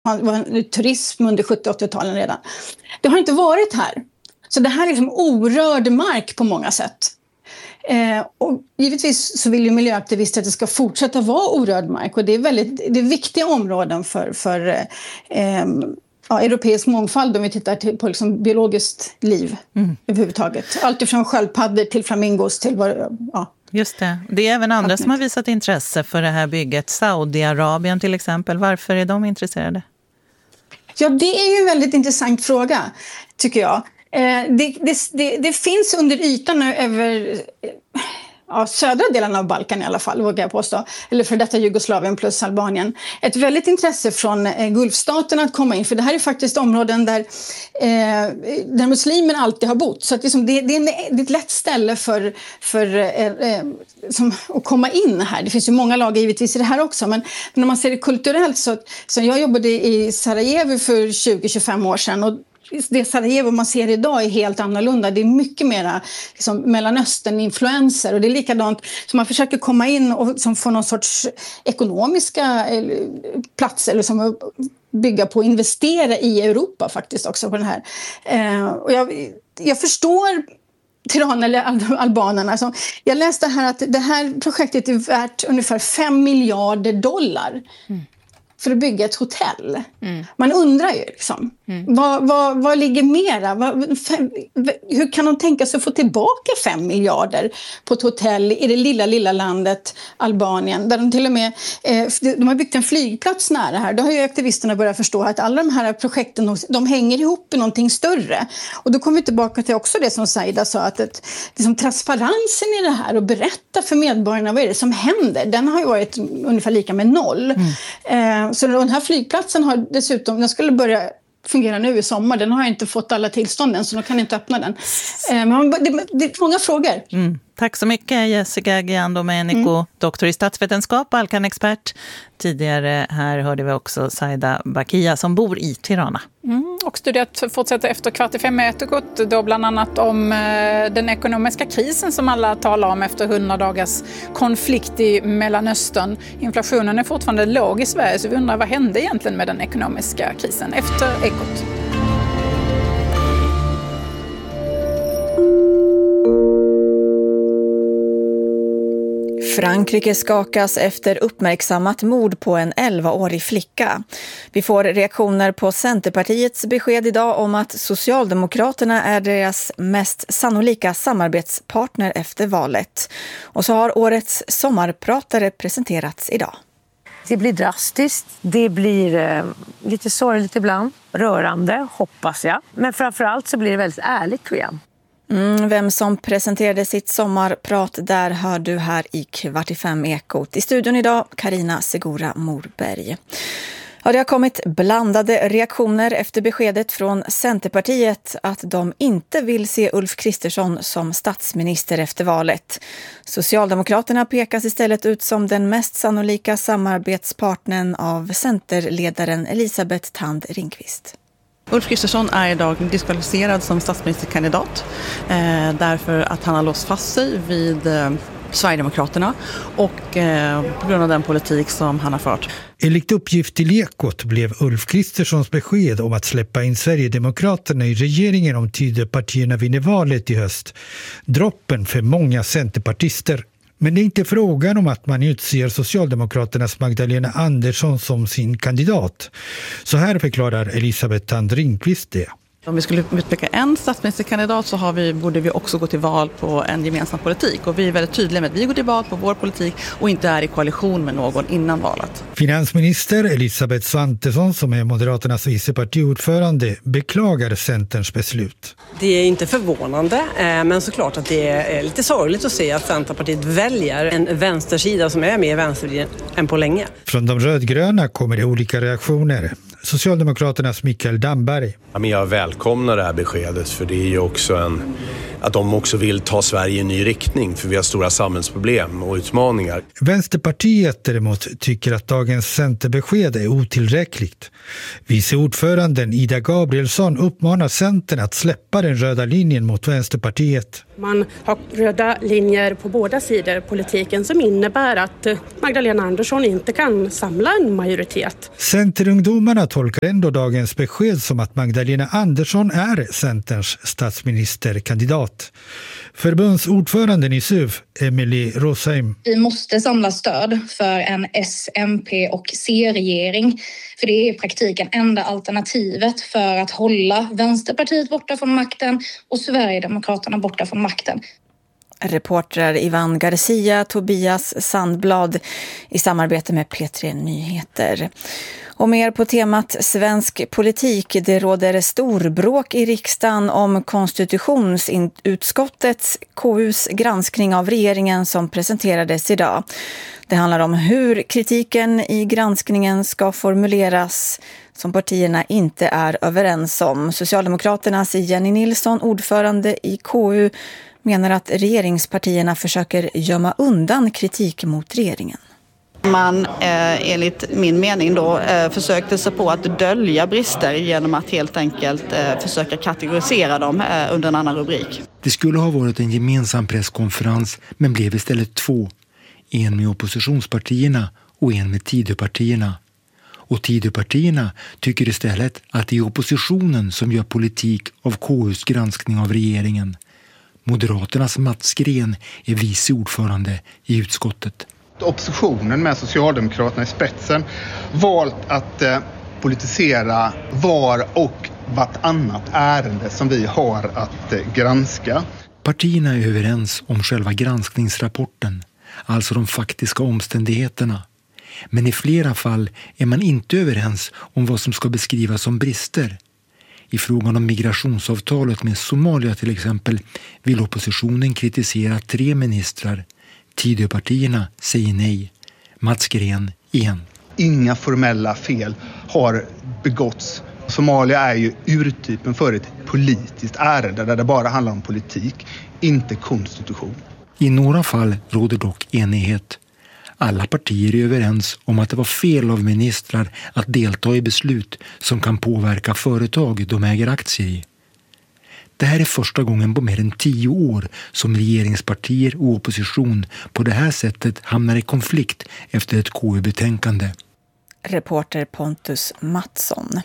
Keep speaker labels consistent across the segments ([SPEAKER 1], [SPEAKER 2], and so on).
[SPEAKER 1] var turism under 70-80-talen redan. Det har inte varit här. Så det här är liksom orörd mark på många sätt. Och givetvis så vill ju miljöaktivister att det ska fortsätta vara orörd mark. Och det är viktiga områden för europeisk mångfald om vi tittar på liksom biologiskt liv överhuvudtaget. Allt från sköldpaddor till flamingos till
[SPEAKER 2] Just det. Det är även andra som har visat intresse för det här bygget. Saudiarabien till exempel. Varför är de intresserade?
[SPEAKER 1] Ja, det är ju en väldigt intressant fråga, tycker jag. Det finns under ytan över södra delen av Balkan i alla fall, vågar jag påstå. Eller för detta Jugoslavien plus Albanien. Ett väldigt intresse från Gulfstaterna att komma in. För det här är faktiskt områden där muslimer alltid har bott. Så att det är ett lätt ställe för att komma in här. Det finns ju många lagar givetvis i det här också. Men när man ser det kulturellt så jag jobbade i Sarajevo för 20-25 år sedan. Och det Sarajevo man ser idag är helt annorlunda. Det är mycket mer liksom, Mellanöstern-influenser. Och det är likadant som man försöker komma in och som får någon sorts ekonomiska platser. Eller som bygga på att investera i Europa faktiskt också på den här. Och jag förstår Tirana eller albanerna. Alltså, jag läste här att det här projektet är värt ungefär $5 miljarder. För att bygga ett hotell. Man undrar ju liksom. Vad ligger mera? Hur kan de tänka sig att få tillbaka 5 miljarder på ett hotell i det lilla landet Albanien? Där de till och med de har byggt en flygplats nära här. Då har ju aktivisterna börjat förstå att alla de här projekten de hänger ihop i någonting större. Och då kommer vi tillbaka till också det som Saida sa. Att liksom, transparensen i det här och berätta för medborgarna vad är det som händer. Den har ju varit ungefär lika med 0. Så den här flygplatsen har dessutom, den skulle börja fungera nu i sommar. Den har inte fått alla tillstånden så de kan inte öppna den. Men det är många frågor.
[SPEAKER 2] Tack så mycket Jessica Giandomenico, doktor i statsvetenskap, Balkanexpert. Tidigare här hörde vi också Saida Bakia som bor i Tirana.
[SPEAKER 3] Och studiet fortsätter efter 4:45 med Ekot, då bland annat om den ekonomiska krisen som alla talar om efter 100 dagars konflikt i Mellanöstern. Inflationen är fortfarande låg i Sverige så vi undrar vad hände egentligen med den ekonomiska krisen efter Ekot.
[SPEAKER 4] Frankrike skakas efter uppmärksammat mord på en 11-årig flicka. Vi får reaktioner på Centerpartiets besked idag om att Socialdemokraterna är deras mest sannolika samarbetspartner efter valet. Och så har årets sommarpratare presenterats idag.
[SPEAKER 5] Det blir drastiskt, det blir lite sorgligt ibland, rörande hoppas jag. Men framförallt så blir det väldigt ärligt tror jag.
[SPEAKER 4] Vem som presenterade sitt sommarprat där hör du här i 4:45 Ekot. I studion idag Carina Segura Morberg. Ja, det har kommit blandade reaktioner efter beskedet från Centerpartiet att de inte vill se Ulf Kristersson som statsminister efter valet. Socialdemokraterna pekas istället ut som den mest sannolika samarbetspartnern av Centerledaren Elisabeth Thand Ringqvist.
[SPEAKER 6] Ulf Kristersson är idag diskvalificerad som statsministerkandidat därför att han har låst fast sig vid Sverigedemokraterna och på grund av den politik som han har fört.
[SPEAKER 7] Enligt uppgift till Ekot blev Ulf Kristerssons besked om att släppa in Sverigedemokraterna i regeringen om Tidöpartierna vinner valet i höst droppen för många centerpartister. Men det är inte frågan om att man utser Socialdemokraternas Magdalena Andersson som sin kandidat. Så här förklarar Elisabeth Thand Ringqvist det.
[SPEAKER 6] Om vi skulle utpeka en statsministerkandidat så borde vi också gå till val på en gemensam politik. Och vi är väldigt tydliga med att vi går till val på vår politik och inte är i koalition med någon innan valet.
[SPEAKER 7] Finansminister Elisabeth Svantesson, som är Moderaternas vicepartiordförande, beklagar Centerns beslut.
[SPEAKER 8] Det är inte förvånande, men såklart att det är lite sorgligt att se att Centerpartiet väljer en vänstersida som är mer vänster än på länge.
[SPEAKER 7] Från de rödgröna kommer det olika reaktioner. Socialdemokraternas Mikael Damberg.
[SPEAKER 9] Jag välkomnar det här beskedet för det är ju också att de också vill ta Sverige i en ny riktning, för vi har stora samhällsproblem och utmaningar.
[SPEAKER 7] Vänsterpartiet däremot tycker att dagens centerbesked är otillräckligt. Vice ordföranden Ida Gabrielsson uppmanar Centern att släppa den röda linjen mot Vänsterpartiet.
[SPEAKER 10] Man har röda linjer på båda sidor i politiken som innebär att Magdalena Andersson inte kan samla en majoritet.
[SPEAKER 7] Centerungdomarna tolkar ändå dagens besked som att Magdalena Andersson är Centerns statsministerkandidat. Förbundsordföranden i SUV, Emily Rosheim.
[SPEAKER 11] Vi måste samla stöd för en S-, MP- och C-regering. För det är i praktiken enda alternativet för att hålla Vänsterpartiet borta från makten och Sverigedemokraterna borta från makten.
[SPEAKER 4] Reportrar Ivan Garcia, Tobias Sandblad i samarbete med P3 Nyheter. Och mer på temat svensk politik. Det råder storbråk i riksdagen om konstitutionsutskottets KUs granskning av regeringen som presenterades idag. Det handlar om hur kritiken i granskningen ska formuleras som partierna inte är överens om. Socialdemokraternas Jenny Nilsson, ordförande i KU, menar att regeringspartierna försöker gömma undan kritik mot regeringen.
[SPEAKER 12] Man enligt min mening då försökte sig på att dölja brister genom att helt enkelt försöka kategorisera dem under en annan rubrik.
[SPEAKER 13] Det skulle ha varit en gemensam presskonferens men blev istället två. En med oppositionspartierna och en med Tidöpartierna. Och Tidöpartierna tycker istället att det är oppositionen som gör politik av KUs granskning av regeringen. Moderaternas Mats Green är vice ordförande i utskottet.
[SPEAKER 14] Oppositionen med Socialdemokraterna i spetsen valt att politisera var och vartannat ärende som vi har att granska.
[SPEAKER 13] Partierna är överens om själva granskningsrapporten, alltså de faktiska omständigheterna. Men i flera fall är man inte överens om vad som ska beskrivas som brister. I frågan om migrationsavtalet med Somalia till exempel vill oppositionen kritisera 3 ministrar. Tidöpartierna säger nej. Mats Green igen.
[SPEAKER 14] Inga formella fel har begåtts. Somalia är ju urtypen för ett politiskt ärende där det bara handlar om politik, inte konstitution.
[SPEAKER 13] I några fall råder dock enighet. Alla partier är överens om att det var fel av ministrar att delta i beslut som kan påverka företag de äger aktier i. Det här är första gången på mer än 10 år som regeringspartier och opposition på det här sättet hamnar i konflikt efter ett KU-betänkande.
[SPEAKER 4] Reporter Pontus Mattsson.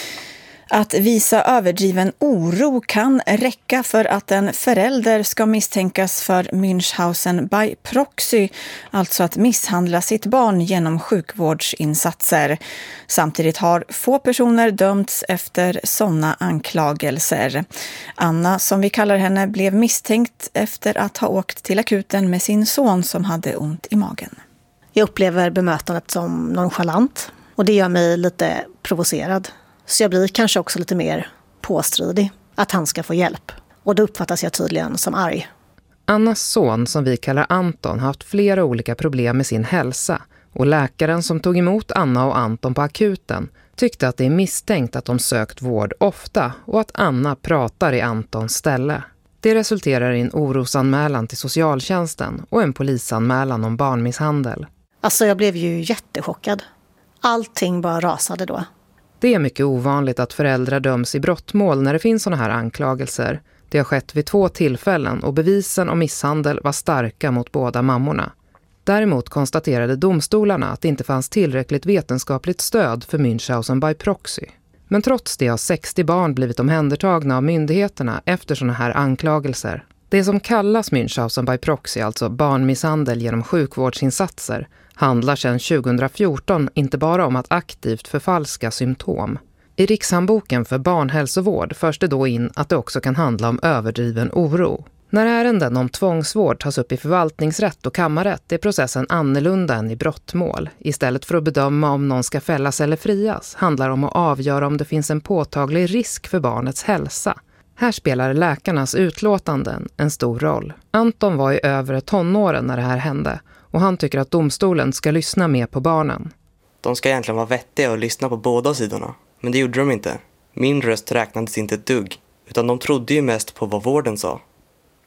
[SPEAKER 4] Att visa överdriven oro kan räcka för att en förälder ska misstänkas för Münchhausen by proxy, alltså att misshandla sitt barn genom sjukvårdsinsatser. Samtidigt har få personer dömts efter sådana anklagelser. Anna, som vi kallar henne, blev misstänkt efter att ha åkt till akuten med sin son som hade ont i magen.
[SPEAKER 15] Jag upplever bemötandet som nonchalant och det gör mig lite provocerad. Så jag blir kanske också lite mer påstridig att han ska få hjälp. Och då uppfattas jag tydligen som arg.
[SPEAKER 16] Annas son, som vi kallar Anton, har haft flera olika problem med sin hälsa. Och läkaren som tog emot Anna och Anton på akuten tyckte att det är misstänkt att de sökt vård ofta och att Anna pratar i Antons ställe. Det resulterar i en orosanmälan till socialtjänsten och en polisanmälan om barnmisshandel.
[SPEAKER 15] Alltså jag blev ju jättechockad. Allting bara rasade då.
[SPEAKER 16] Det är mycket ovanligt att föräldrar döms i brottmål när det finns såna här anklagelser. Det har skett vid 2 tillfällen och bevisen om misshandel var starka mot båda mammorna. Däremot konstaterade domstolarna att det inte fanns tillräckligt vetenskapligt stöd för Münchhausen by proxy. Men trots det har 60 barn blivit omhändertagna av myndigheterna efter såna här anklagelser. Det som kallas Münchhausen by proxy, alltså barnmisshandel genom sjukvårdsinsatser, handlar sedan 2014 inte bara om att aktivt förfalska symptom. I Rikshandboken för barnhälsovård förs det då in att det också kan handla om överdriven oro. När ärenden om tvångsvård tas upp i förvaltningsrätt och kammarrätt är processen annorlunda än i brottmål. Istället för att bedöma om någon ska fällas eller frias handlar det om att avgöra om det finns en påtaglig risk för barnets hälsa. Här spelar läkarnas utlåtanden en stor roll. Anton var i övre tonåren när det här hände och han tycker att domstolen ska lyssna mer på barnen.
[SPEAKER 17] De ska egentligen vara vettiga och lyssna på båda sidorna, men det gjorde de inte. Min röst räknades inte ett dugg, utan de trodde ju mest på vad vården sa.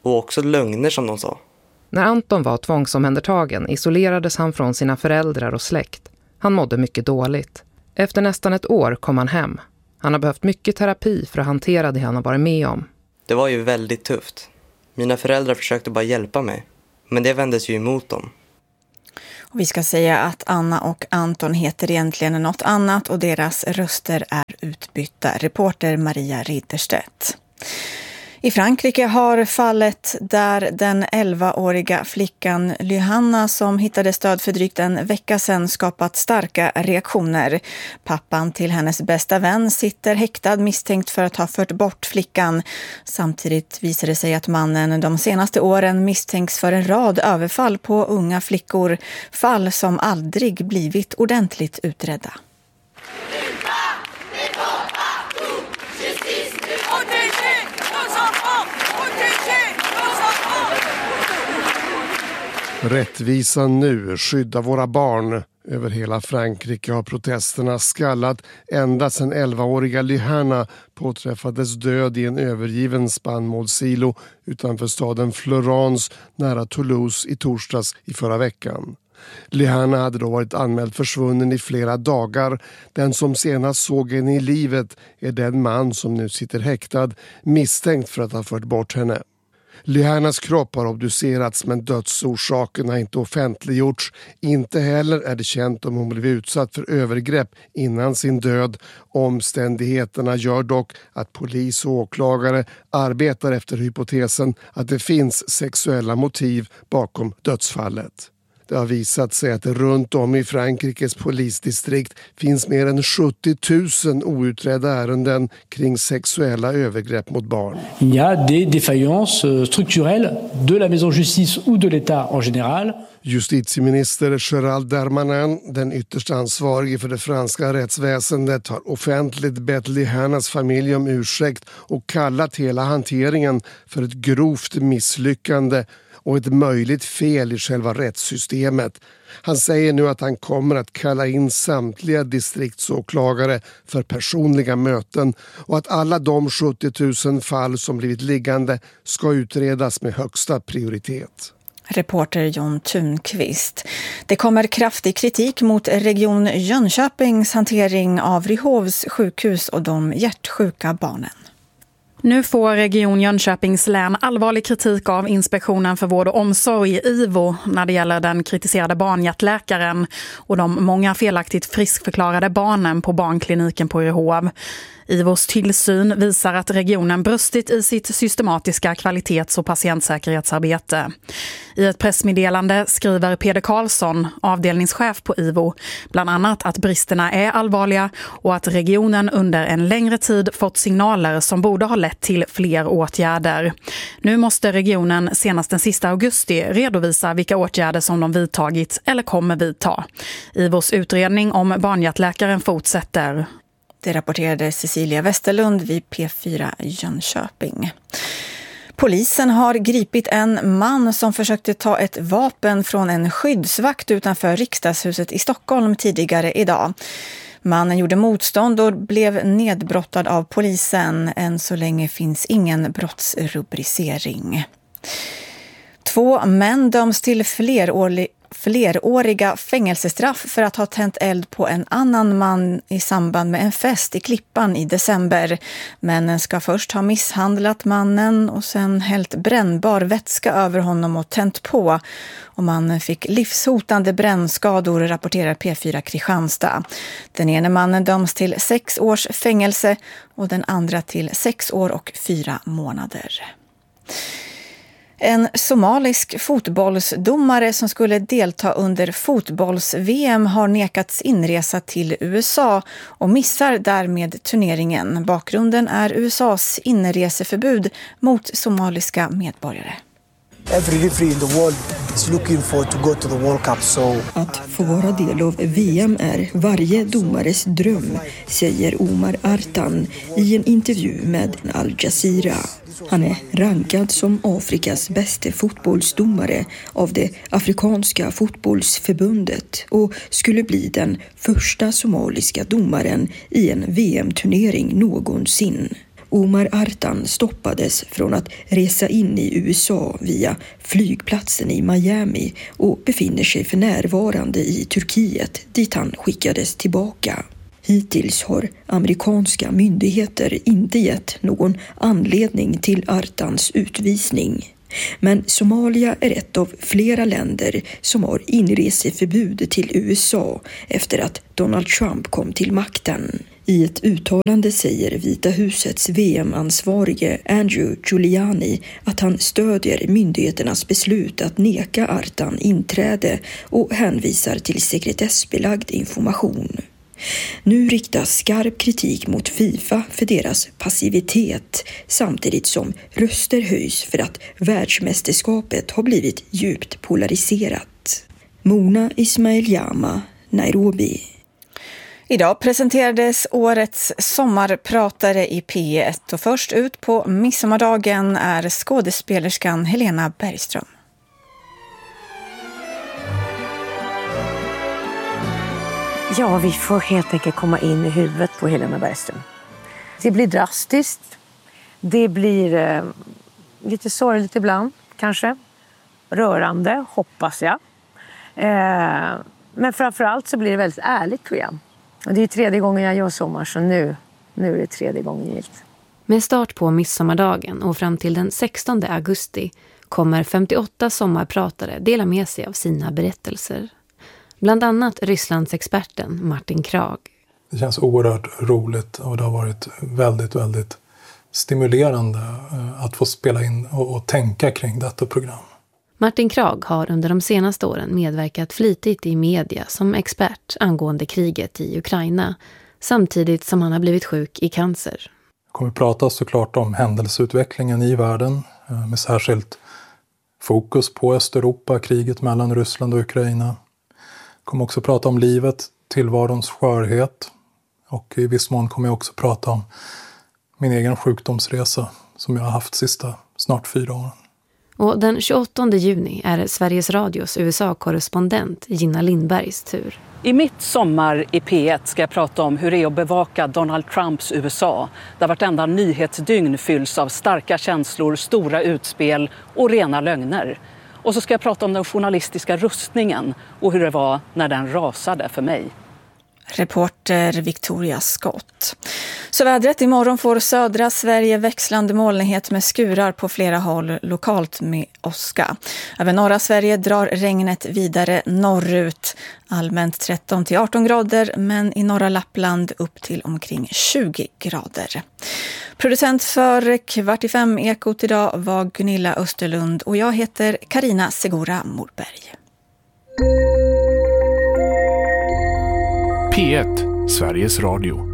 [SPEAKER 17] Och också lögner som de sa.
[SPEAKER 16] När Anton var tvångsomhändertagen isolerades han från sina föräldrar och släkt. Han mådde mycket dåligt. Efter nästan ett år kom han hem. Han har behövt mycket terapi för att hantera det han har varit med om.
[SPEAKER 17] Det var ju väldigt tufft. Mina föräldrar försökte bara hjälpa mig. Men det vändes ju emot dem.
[SPEAKER 4] Och vi ska säga att Anna och Anton heter egentligen något annat och deras röster är utbytta. Reporter Maria Ridderstedt. I Frankrike har fallet där den 11-åriga flickan Lyhanna som hittade stöd för drygt en vecka sedan skapat starka reaktioner. Pappan till hennes bästa vän sitter häktad misstänkt för att ha fört bort flickan. Samtidigt visar det sig att mannen de senaste åren misstänks för en rad överfall på unga flickor. Fall som aldrig blivit ordentligt utredda.
[SPEAKER 18] Rättvisa nu, skydda våra barn. Över hela Frankrike har protesterna skallat ända sedan 11-åriga Lyhanna påträffades död i en övergiven spannmålssilo utanför staden Florence nära Toulouse i torsdags i förra veckan. Lyhanna hade då varit anmäld försvunnen i flera dagar. Den som senast såg henne i livet är den man som nu sitter häktad misstänkt för att ha fört bort henne. Lyhannas kropp har obducerats men dödsorsaken har inte offentliggjorts. Inte heller är det känt om hon blev utsatt för övergrepp innan sin död. Omständigheterna gör dock att polis och åklagare arbetar efter hypotesen att det finns sexuella motiv bakom dödsfallet. Det har visat sig att det runt om i Frankrikes polisdistrikt finns mer än 70 000 outredda ärenden kring sexuella övergrepp mot barn.
[SPEAKER 19] Il y a des défaillances structurelles de la maison justice ou de l'État en général.
[SPEAKER 18] Justitieminister Gérald Darmanin, den ytterst ansvarige för det franska rättsväsendet, har offentligt bett Lyhannas familj om ursäkt och kallat hela hanteringen för ett grovt misslyckande och ett möjligt fel i själva rättssystemet. Han säger nu att han kommer att kalla in samtliga distriktsåklagare för personliga möten och att alla de 70 000 fall som blivit liggande ska utredas med högsta prioritet.
[SPEAKER 4] Reporter John Thunqvist. Det kommer kraftig kritik mot Region Jönköpings hantering av Ryhovs sjukhus och de hjärtsjuka barnen.
[SPEAKER 3] Nu får Region Jönköpings län allvarlig kritik av Inspektionen för vård och omsorg, IVO, när det gäller den kritiserade barnhjärtläkaren och de många felaktigt friskförklarade barnen på barnkliniken på Ryhov. IVOs tillsyn visar att regionen brustit i sitt systematiska kvalitets- och patientsäkerhetsarbete. I ett pressmeddelande skriver Peder Karlsson, avdelningschef på IVO, bland annat att bristerna är allvarliga och att regionen under en längre tid fått signaler som borde ha lett till fler åtgärder. Nu måste regionen senast den sista augusti redovisa vilka åtgärder som de vidtagit eller kommer vidta. IVOs utredning om barnhjärtläkaren fortsätter.
[SPEAKER 4] Det rapporterade Cecilia Westerlund vid P4 Jönköping. Polisen har gripit en man som försökte ta ett vapen från en skyddsvakt utanför Riksdagshuset i Stockholm tidigare idag. Mannen gjorde motstånd och blev nedbrottad av polisen. Än så länge finns ingen brottsrubricering. 2 män döms till fleråriga fängelsestraff för att ha tänt eld på en annan man i samband med en fest i Klippan i december. Männen ska först ha misshandlat mannen och sen hällt brännbar vätska över honom och tänt på. Och mannen fick livshotande brännskador, rapporterar P4 Kristianstad. Den ene mannen döms till 6 års fängelse och den andra till 6 år och 4 månader. En somalisk fotbollsdomare som skulle delta under fotbolls-VM har nekats inresa till USA och missar därmed turneringen. Bakgrunden är USAs inreseförbud mot somaliska medborgare.
[SPEAKER 20] Every referee in the world is looking for to go to the World Cup.
[SPEAKER 21] Att få vara del av VM är varje domares dröm, säger Omar Artan i en intervju med Al Jazeera. Han är rankad som Afrikas bästa fotbollsdomare av det afrikanska fotbollsförbundet och skulle bli den första somaliska domaren i en VM-turnering någonsin. Omar Artan stoppades från att resa in i USA via flygplatsen i Miami och befinner sig för närvarande i Turkiet dit han skickades tillbaka. Hittills har amerikanska myndigheter inte gett någon anledning till Artans utvisning. Men Somalia är ett av flera länder som har inreseförbud till USA efter att Donald Trump kom till makten. I ett uttalande säger Vita husets VM-ansvarige Andrew Giuliani att han stödjer myndigheternas beslut att neka Artan inträde och hänvisar till sekretessbelagd information. Nu riktas skarp kritik mot FIFA för deras passivitet samtidigt som röster höjs för att världsmästerskapet har blivit djupt polariserat. Mona Ismail-Jama, Nairobi.
[SPEAKER 4] Idag presenterades årets sommarpratare i P1 och först ut på midsommardagen är skådespelerskan Helena Bergström.
[SPEAKER 5] Ja, vi får helt enkelt komma in i huvudet på Helena Bergström. Det blir drastiskt. Det blir lite sorgligt ibland, kanske. Rörande, hoppas jag. Men framförallt så blir det väldigt ärligt, tror jag. Och det är 3:e gången jag gör sommar, så nu är det 3:e gången gilt.
[SPEAKER 1] Med start på midsommardagen och fram till den 16 augusti kommer 58 sommarpratare dela med sig av sina berättelser. Bland annat Rysslandsexperten Martin Krag.
[SPEAKER 22] Det känns oerhört roligt och det har varit väldigt, väldigt stimulerande att få spela in och tänka kring detta program.
[SPEAKER 1] Martin Krag har under de senaste åren medverkat flitigt i media som expert angående kriget i Ukraina, samtidigt som han har blivit sjuk i cancer.
[SPEAKER 22] Jag kommer att prata såklart om händelseutvecklingen i världen med särskilt fokus på Östeuropa, kriget mellan Ryssland och Ukraina. Jag kommer också prata om livet, tillvarons skörhet och i viss mån kommer jag också prata om min egen sjukdomsresa som jag har haft sista snart 4 åren.
[SPEAKER 1] Och den 28 juni är Sveriges Radios USA-korrespondent Gina Lindbergs tur.
[SPEAKER 23] I mitt sommar i P1 ska jag prata om hur det är att bevaka Donald Trumps USA. Där vartenda nyhetsdygn fylls av starka känslor, stora utspel och rena lögner. Och så ska jag prata om den journalistiska rustningen och hur det var när den rasade för mig.
[SPEAKER 4] Reporter Victoria Scott. Så vädret imorgon får södra Sverige växlande molnighet med skurar på flera håll, lokalt med åska. Över norra Sverige drar regnet vidare norrut. Allmänt 13-18 grader, men i norra Lappland upp till omkring 20 grader. Producent för Kvart i 5 Ekot idag var Gunilla Österlund och jag heter Carina Segura Morberg.
[SPEAKER 24] P1, Sveriges Radio.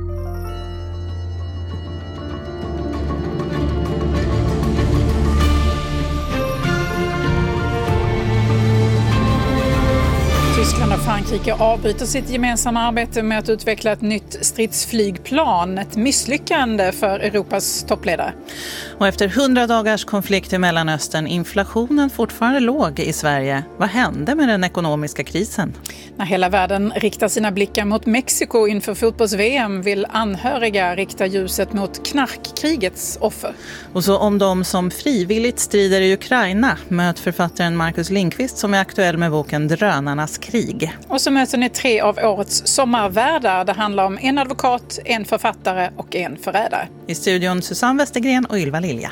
[SPEAKER 3] Tyskland och Frankrike avbryter sitt gemensamma arbete med att utveckla ett nytt stridsflygplan. Ett misslyckande för Europas toppledare.
[SPEAKER 2] Och efter 100 dagars konflikt i Mellanöstern, inflationen fortfarande låg i Sverige. Vad hände med den ekonomiska krisen?
[SPEAKER 3] När hela världen riktar sina blickar mot Mexiko inför fotbolls-VM vill anhöriga rikta ljuset mot knarkkrigets offer.
[SPEAKER 2] Och så om de som frivilligt strider i Ukraina möter författaren Marcus Lindqvist som är aktuell med boken Drönarnas krig.
[SPEAKER 3] Och så möter ni 3 av årets sommarvärdar. Det handlar om en advokat, en författare och en förrädare.
[SPEAKER 2] I studion Susanne Westergren och Ylva Lilja.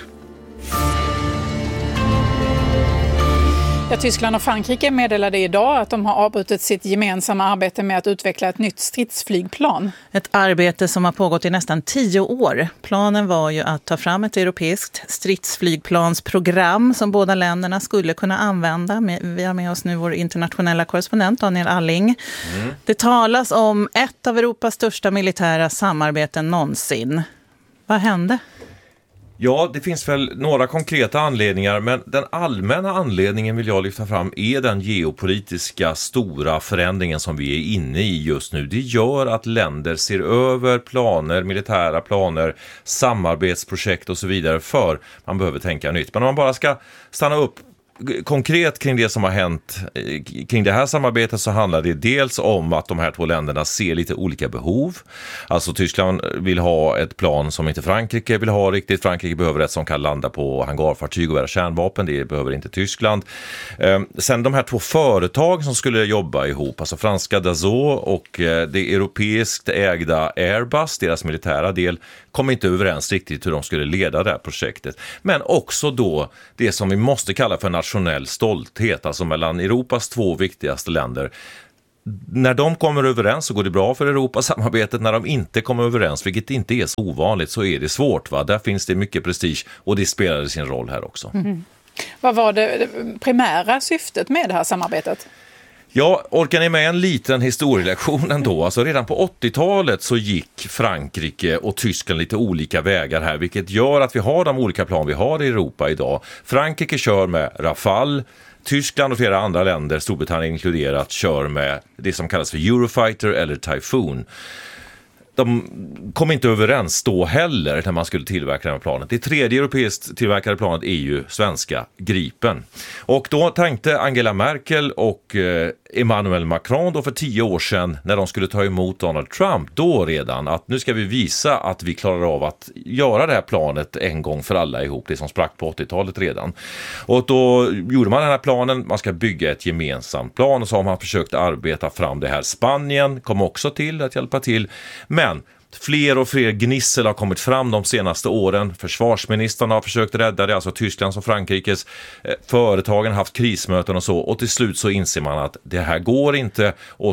[SPEAKER 3] Ja, Tyskland och Frankrike meddelade idag att de har avbrutit sitt gemensamma arbete med att utveckla ett nytt stridsflygplan.
[SPEAKER 2] Ett arbete som har pågått i nästan 10 år. Planen var ju att ta fram ett europeiskt stridsflygplansprogram som båda länderna skulle kunna använda. Vi har med oss nu vår internationella korrespondent Daniel Alling. Det talas om ett av Europas största militära samarbeten någonsin. Vad hände?
[SPEAKER 25] Ja, det finns väl några konkreta anledningar, men den allmänna anledningen vill jag lyfta fram är den geopolitiska stora förändringen som vi är inne i just nu. Det gör att länder ser över planer, militära planer, samarbetsprojekt och så vidare för man behöver tänka nytt. Men om man bara ska stanna upp konkret kring det som har hänt kring det här samarbetet så handlar det dels om att de här två länderna ser lite olika behov. Alltså Tyskland vill ha ett plan som inte Frankrike vill ha riktigt. Frankrike behöver ett som kan landa på hangarfartyg och bära kärnvapen. Det behöver inte Tyskland. Sen de här två företag som skulle jobba ihop, alltså franska Dassault och det europeiskt ägda Airbus, deras militära del, kom inte överens riktigt hur de skulle leda det här projektet. Men också då det som vi måste kalla för nationell stolthet, alltså mellan Europas två viktigaste länder. När de kommer överens så går det bra för Europasamarbetet. När de inte kommer överens, vilket inte är så ovanligt, så är det svårt. Va? Där finns det mycket prestige och det spelade sin roll här också.
[SPEAKER 3] Mm. Vad var det primära syftet med det här samarbetet?
[SPEAKER 25] Ja, orkar ni med en liten historielektion ändå? Alltså redan på 80-talet så gick Frankrike och Tyskland lite olika vägar här, vilket gör att vi har de olika plan vi har i Europa idag. Frankrike kör med Rafale, Tyskland och flera andra länder, Storbritannien inkluderat, kör med det som kallas för Eurofighter eller Typhoon. De kom inte överens då heller när man skulle tillverka det här planet. Det tredje europeiskt tillverkade planet är ju svenska Gripen. Och då tänkte Angela Merkel och Emmanuel Macron då för 10 år sedan när de skulle ta emot Donald Trump då redan att nu ska vi visa att vi klarar av att göra det här planet en gång för alla ihop, det som sprack på 80-talet redan. Och då gjorde man den här planen, man ska bygga ett gemensamt plan och så har man försökt arbeta fram det här. Spanien kom också till att hjälpa till, men fler och fler gnissel har kommit fram de senaste åren. Försvarsministern har försökt rädda det, alltså Tysklands och Frankrikes. Företagen har haft krismöten och så. Och till slut så inser man att det här går inte och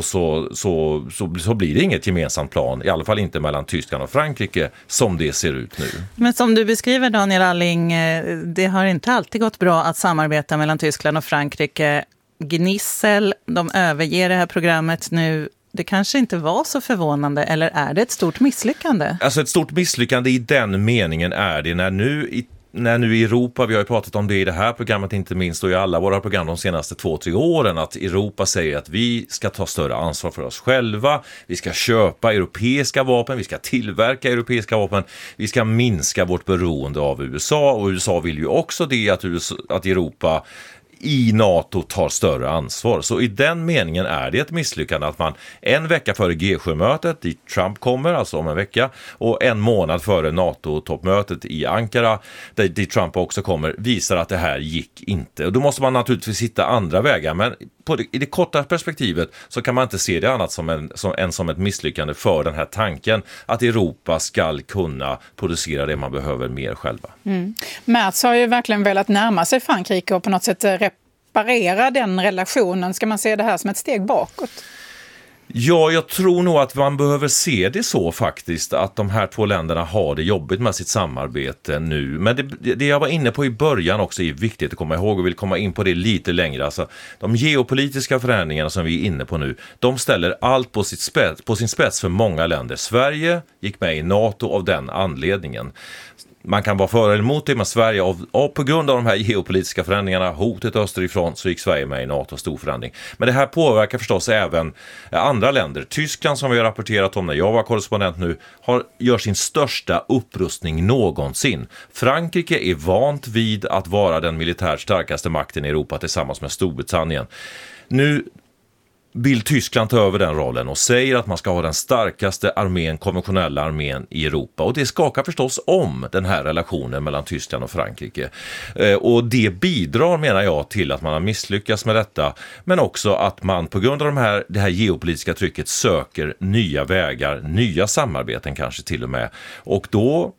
[SPEAKER 25] så blir det inget gemensamt plan. I alla fall inte mellan Tyskland och Frankrike som det ser ut nu.
[SPEAKER 2] Men som du beskriver, Daniel Alling, det har inte alltid gått bra att samarbeta mellan Tyskland och Frankrike. Gnissel, de överger det här programmet nu. Det kanske inte var så förvånande, eller är det ett stort misslyckande?
[SPEAKER 25] Alltså ett stort misslyckande i den meningen är det när nu i Europa, vi har ju pratat om det i det här programmet inte minst och i alla våra program de senaste 2-3 åren, att Europa säger att vi ska ta större ansvar för oss själva, vi ska köpa europeiska vapen, vi ska tillverka europeiska vapen, vi ska minska vårt beroende av USA, och USA vill ju också det att Europa i NATO tar större ansvar. Så i den meningen är det ett misslyckande att man en vecka före G7-mötet, dit Trump kommer, alltså om en vecka, och en månad före NATO-toppmötet i Ankara, dit Trump också kommer, visar att det här gick inte. Och då måste man naturligtvis hitta andra vägar, men i det korta perspektivet så kan man inte se det annat som ett misslyckande för den här tanken att Europa ska kunna producera det man behöver mer själva.
[SPEAKER 3] Merz har ju verkligen velat närma sig Frankrike och på något sätt reparera den relationen. Ska man se det här som ett steg bakåt?
[SPEAKER 25] Ja, jag tror nog att man behöver se det så faktiskt, att de här två länderna har det jobbigt med sitt samarbete nu. Men det jag var inne på i början också är viktigt att komma ihåg och vill komma in på det lite längre. Alltså, de geopolitiska förändringarna som vi är inne på nu, de ställer allt på sin spets för många länder. Sverige gick med i NATO av den anledningen. Man kan vara för eller emot det, men Sverige och på grund av de här geopolitiska förändringarna, hotet österifrån, så gick Sverige med i NATO, stor förändring. Men det här påverkar förstås även andra länder. Tyskland, som vi har rapporterat om när jag var korrespondent nu, gör sin största upprustning någonsin. Frankrike är vant vid att vara den militärt starkaste makten i Europa tillsammans med Storbritannien. Nu vill Tyskland ta över den rollen och säger att man ska ha den starkaste armén, konventionella armén i Europa. Och det skakar förstås om den här relationen mellan Tyskland och Frankrike. Och det bidrar, menar jag, till att man har misslyckats med detta. Men också att man på grund av det här geopolitiska trycket söker nya vägar, nya samarbeten kanske till och med. Och då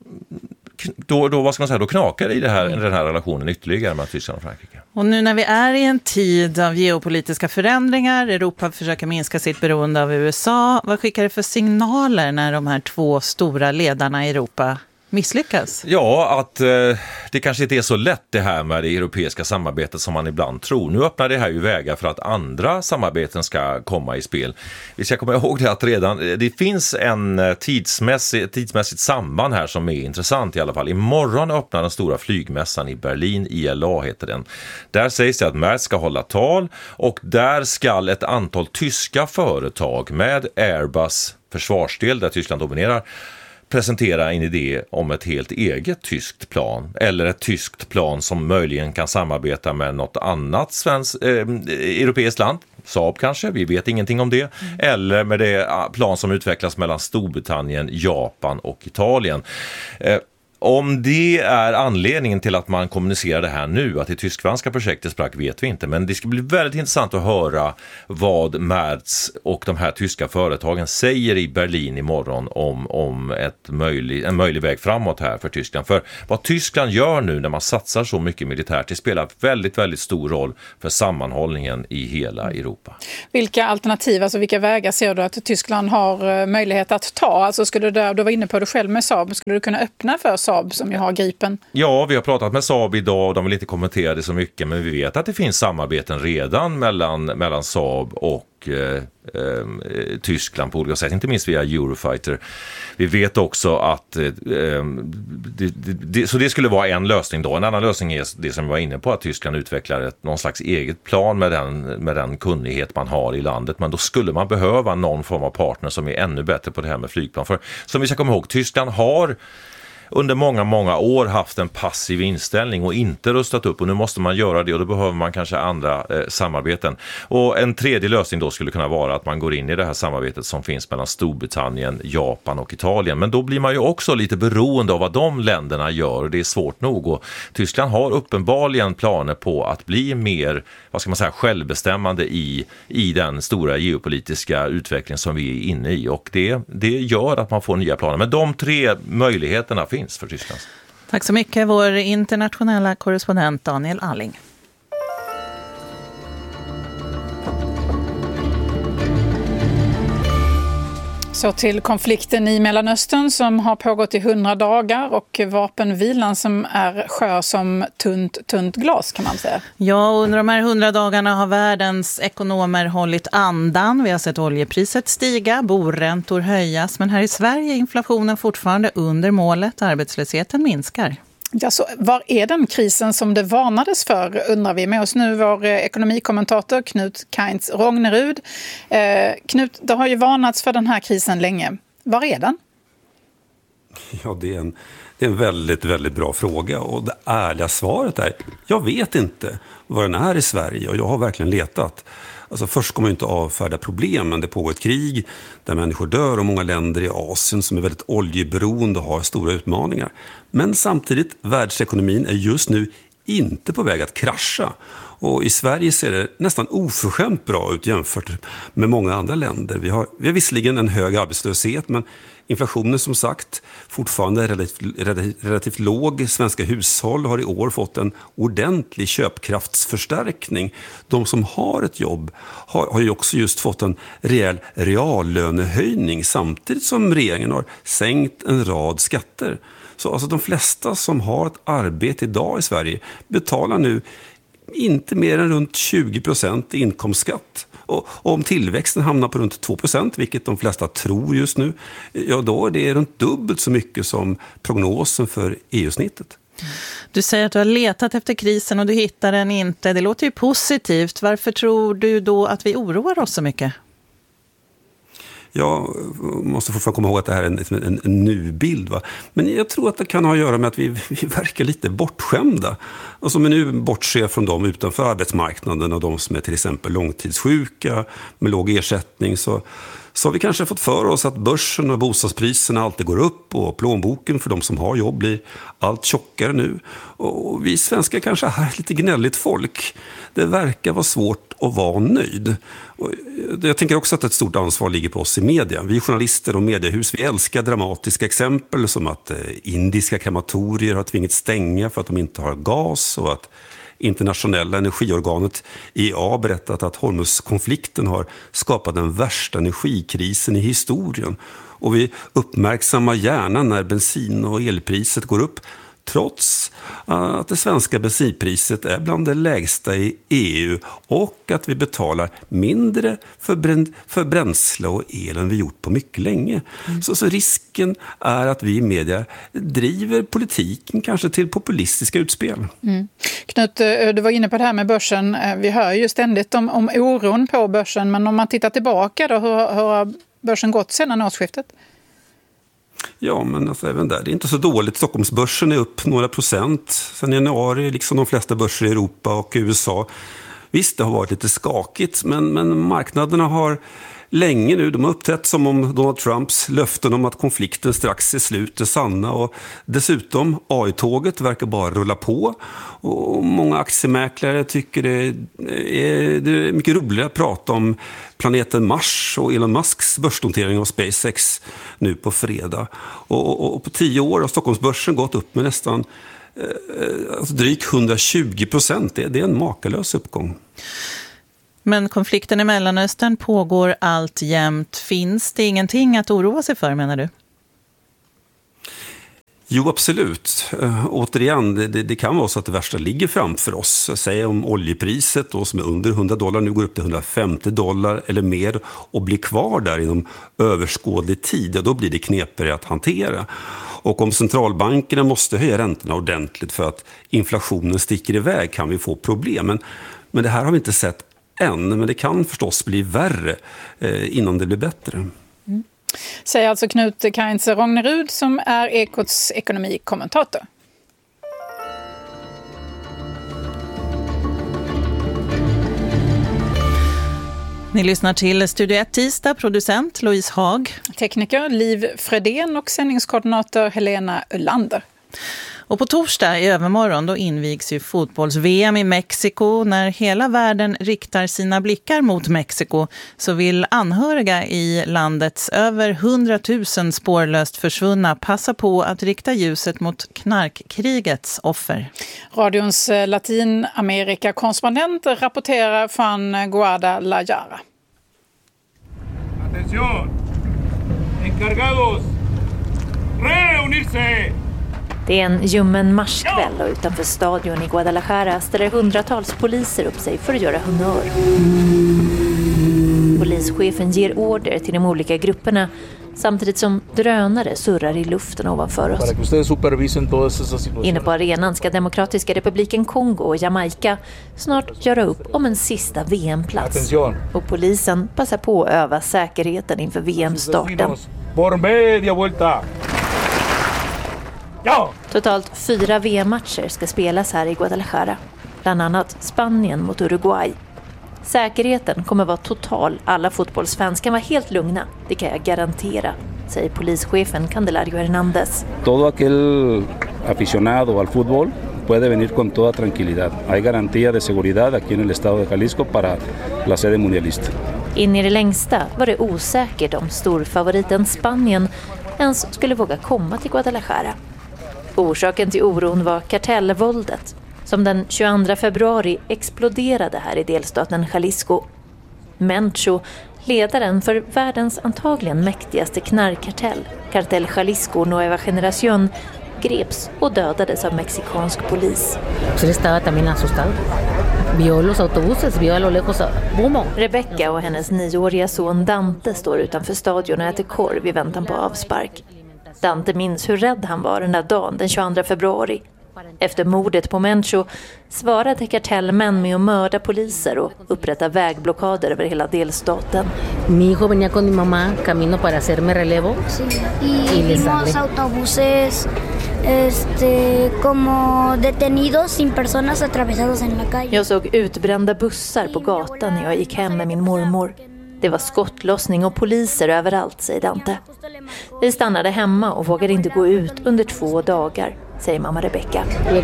[SPEAKER 25] vad ska man säga, då knakar det i den här relationen ytterligare med Tyskland och Frankrike.
[SPEAKER 2] Och nu när vi är i en tid av geopolitiska förändringar, Europa försöker minska sitt beroende av USA, vad skickar det för signaler när de här två stora ledarna i Europa misslyckas? Ja, att det kanske inte är så lätt det här med det europeiska samarbetet som man ibland tror. Nu öppnar det här ju vägar för att andra samarbeten ska komma i spel. Vi ska komma ihåg det att det finns en tidsmässigt samband här som är intressant i alla fall. Imorgon öppnar den stora flygmässan i Berlin, ILA heter den. Där sägs det att Merz ska hålla tal och där ska ett antal tyska företag med Airbus försvarsdel där Tyskland dominerar
[SPEAKER 25] presentera en idé om ett helt eget tyskt plan, eller ett tyskt plan som möjligen kan samarbeta med något annat europeiskt land, Saab kanske, vi vet ingenting om det, eller med det plan som utvecklas mellan Storbritannien, Japan och Italien. Om det är anledningen till att man kommunicerar det här nu, att det tysk-franska projektet sprack, vet vi inte. Men det ska bli väldigt intressant att höra vad Merz och de här tyska företagen säger i Berlin imorgon om en möjlig väg framåt här för Tyskland. För vad Tyskland gör nu när man satsar så mycket militärt, det spelar väldigt, väldigt stor roll för sammanhållningen i hela Europa.
[SPEAKER 3] Vilka alternativ, alltså vilka vägar ser du att Tyskland har möjlighet att ta? Alltså skulle du var inne på det själv med Saab, skulle du kunna öppna för Saab som ju har Gripen?
[SPEAKER 25] Ja, vi har pratat med Saab idag och de vill inte kommentera det så mycket, men vi vet att det finns samarbeten redan mellan Saab och Tyskland på olika sätt, inte minst via Eurofighter. Vi vet också att så det skulle vara en lösning då. En annan lösning är det som vi var inne på, att Tyskland utvecklar någon slags eget plan med den kunnighet man har i landet, men då skulle man behöva någon form av partner som är ännu bättre på det här med flygplan. För som vi ska komma ihåg, Tyskland har under många år haft en passiv inställning och inte rustat upp, och nu måste man göra det, och då behöver man kanske andra samarbeten. Och en tredje lösning då skulle kunna vara att man går in i det här samarbetet som finns mellan Storbritannien, Japan och Italien. Men då blir man ju också lite beroende av vad de länderna gör, och det är svårt nog. Och Tyskland har uppenbarligen planer på att bli mer, självbestämmande i den stora geopolitiska utveckling som vi är inne i, och det gör att man får nya planer. Men de tre möjligheterna finns för Tyskland.
[SPEAKER 2] Tack så mycket, vår internationella korrespondent Daniel Alling.
[SPEAKER 3] Så till konflikten i Mellanöstern som har pågått i 100 dagar och vapenvilan som är skör som tunt glas, kan man säga.
[SPEAKER 2] Ja, under de här 100 dagarna har världens ekonomer hållit andan. Vi har sett oljepriset stiga, boräntor höjas, men här i Sverige är inflationen fortfarande under målet. Arbetslösheten minskar.
[SPEAKER 3] Ja, så var är den krisen som det varnades för, undrar vi. Med oss nu vår ekonomikommentator Knut Kainz Rognerud. Knut, det har ju varnats för den här krisen länge. Var är den?
[SPEAKER 6] Ja, det är en väldigt, väldigt bra fråga, och det ärliga svaret är: jag vet inte var den är i Sverige, och jag har verkligen letat. Alltså först kommer man inte avfärda problemen. Det pågår ett krig där människor dör, och många länder i Asien som är väldigt oljeberoende har stora utmaningar. Men samtidigt, världsekonomin är just nu inte på väg att krascha. Och i Sverige ser det nästan oförskämt bra ut jämfört med många andra länder. Vi har visserligen en hög arbetslöshet, men inflationen som sagt fortfarande är relativt låg. Svenska hushåll har i år fått en ordentlig köpkraftsförstärkning. De som har ett jobb har ju också just fått en rejäl reallönehöjning, samtidigt som regeringen har sänkt en rad skatter. Så alltså de flesta som har ett arbete idag i Sverige betalar nu inte mer än runt 20% i inkomstskatt. Och om tillväxten hamnar på runt 2%, vilket de flesta tror just nu, ja då är det runt dubbelt så mycket som prognosen för EU-snittet.
[SPEAKER 2] Du säger att du har letat efter krisen och du hittar den inte. Det låter ju positivt. Varför tror du då att vi oroar oss så mycket?
[SPEAKER 6] Jag måste fortfarande komma ihåg att det här är en nubild. Va? Men jag tror att det kan ha att göra med att vi verkar lite bortskämda. Och som vi nu bortser från dem utanför arbetsmarknaden och de som är till exempel långtidssjuka med låg ersättning, så har vi kanske fått för oss att börsen och bostadspriserna alltid går upp och plånboken för de som har jobb blir allt tjockare nu. Och vi svenskar kanske är lite gnälligt folk. Det verkar vara svårt att vara nöjd. Och jag tänker också att ett stort ansvar ligger på oss i media. Vi journalister och mediehus, vi älskar dramatiska exempel som att indiska krematorier har tvingats stänga för att de inte har gas, och att internationella energiorganet IEA berättat att Hormuzkonflikten har skapat den värsta energikrisen i historien. Och vi uppmärksammar gärna när bensin- och elpriset går upp, trots att det svenska bensinpriset är bland det lägsta i EU och att vi betalar mindre för bränsle och el än vi gjort på mycket länge. Så risken är att vi i media driver politiken kanske till populistiska utspel.
[SPEAKER 3] Knut, du var inne på det här med börsen. Vi hör ju ständigt om oron på börsen, men om man tittar tillbaka då, hur har börsen gått sedan årsskiftet?
[SPEAKER 6] Ja, men alltså även där, det är inte så dåligt. Stockholmsbörsen är upp några procent sedan januari, liksom de flesta börser i Europa och USA. Visst, det har varit lite skakigt, men marknaderna har länge nu, de har uppträtt som om Donald Trumps löften om att konflikten strax är slut är sanna, och dessutom AI-tåget verkar bara rulla på, och många aktiemäklare tycker det är mycket roligare att prata om planeten Mars och Elon Musks börsnotering av SpaceX nu på fredag. Och på 10 år har Stockholmsbörsen gått upp med nästan drygt 120%. Det är en makalös uppgång.
[SPEAKER 2] Men konflikten i Mellanöstern pågår alltjämt. Finns det ingenting att oroa sig för, menar du?
[SPEAKER 6] Jo, absolut. Återigen, det kan vara så att det värsta ligger framför oss. Säg om oljepriset då, som är under $100 nu går upp till $150 eller mer och blir kvar där inom överskådlig tid, ja, då blir det knepigare att hantera. Och om centralbankerna måste höja räntorna ordentligt för att inflationen sticker iväg kan vi få problem. Men det här har vi inte sett än, men det kan förstås bli värre innan det blir bättre.
[SPEAKER 3] Säger alltså Knut Kainzer-Rognerud som är Ekots ekonomikommentator.
[SPEAKER 2] Ni lyssnar till Studio 1 tisdag, producent Louise Haag.
[SPEAKER 3] Tekniker Liv Fredén och sändningskoordinator Helena Ullander.
[SPEAKER 2] Och på torsdag i övermorgon då invigs ju fotbolls-VM i Mexiko. När hela världen riktar sina blickar mot Mexiko så vill anhöriga i landets över 100 000 spårlöst försvunna passa på att rikta ljuset mot knarkkrigets offer.
[SPEAKER 3] Radions Latinamerika-korrespondent rapporterar från Guadalajara.
[SPEAKER 7] Atención! Encargados! Reunirse!
[SPEAKER 8] Det är en ljummen marskväll och utanför stadion i Guadalajara ställer hundratals poliser upp sig för att göra honör. Polischefen ger order till de olika grupperna samtidigt som drönare surrar i luften ovanför oss. Inne på arenan ska Demokratiska republiken Kongo och Jamaica snart göra upp om en sista VM-plats. Och polisen passar på att öva säkerheten inför VM-starten. Totalt 4 VM-matcher ska spelas här i Guadalajara. Bland annat Spanien mot Uruguay. Säkerheten kommer vara total. Alla fotbollsfans kan vara helt lugna. Det kan jag garantera, säger polischefen Candelario Hernández.
[SPEAKER 9] Todo aquel aficionado al fútbol puede venir con toda tranquilidad. Hay garantía de seguridad aquí en el estado de Jalisco para la sede mundialista.
[SPEAKER 8] In i det längsta var det osäkert om storfavoriten Spanien ens skulle våga komma till Guadalajara. Orsaken till oron var kartellvåldet som den 22 februari exploderade här i delstaten Jalisco. Mencho, ledaren för världens antagligen mäktigaste knarkkartell, Cartel Jalisco Nueva Generación, greps och dödades av mexikansk polis. Rebecca och hennes 9-åriga son Dante står utanför stadion och äter korv i väntan på avspark. Dante minns hur rädd han var den där dagen, den 22 februari. Efter mordet på Mencho svarade kartellmän med att mörda poliser och upprätta vägblockader över hela delstaten.
[SPEAKER 10] Mi hijo venía con mi mamá camino para hacerme relevo.
[SPEAKER 11] Y vimos autobuses como detenidos sin personas atravesados en la calle.
[SPEAKER 8] Jag såg utbrända bussar på gatan när jag gick hem med min mormor. Det var skottlossning och poliser överallt, säger Dante. Vi stannade hemma och vågade inte gå ut under 2 dagar, säger mamma Rebecca.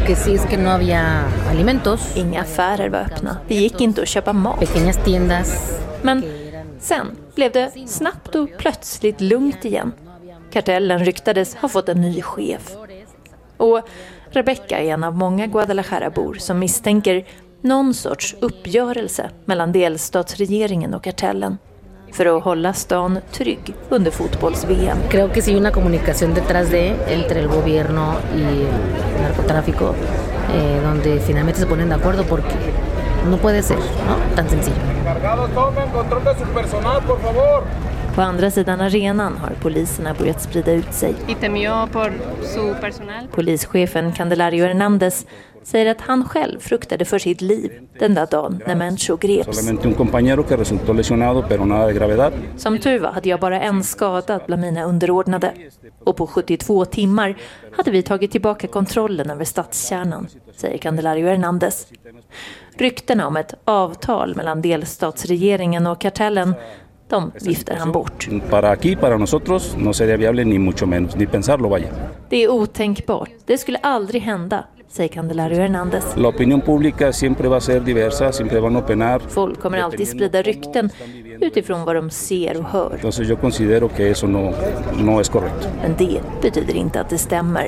[SPEAKER 8] Inga affärer var öppna. Det gick inte att köpa mat. Men sen blev det snabbt och plötsligt lugnt igen. Kartellen ryktades ha fått en ny chef. Och Rebecca är en av många Guadalajara-bor som misstänker någon sorts uppgörelse mellan delstatsregeringen och kartellen för att hålla stan trygg under fotbolls-VM.
[SPEAKER 10] Creo que sí una comunicación detrás de entre el gobierno y narcotráfico donde finalmente se ponen de acuerdo porque no puede ser, ¿no? Tan sencillo.
[SPEAKER 7] Encargados, tomen control de su personal, por favor.
[SPEAKER 8] På andra sidan arenan har poliserna börjat sprida ut sig. Polischefen Candelario Hernández säger att han själv fruktade för sitt liv den där dagen när Mencho greps. Som tur var hade jag bara en skadad bland mina underordnade. Och på 72 timmar hade vi tagit tillbaka kontrollen över stadskärnan, säger Candelario Hernández. Ryktena om ett avtal mellan delstatsregeringen och kartellen, de viftar han bort. Det är otänkbart. Det skulle aldrig hända, säger Candelario Hernández. Folk kommer alltid sprida rykten utifrån vad de ser och hör. Men det betyder inte att det stämmer.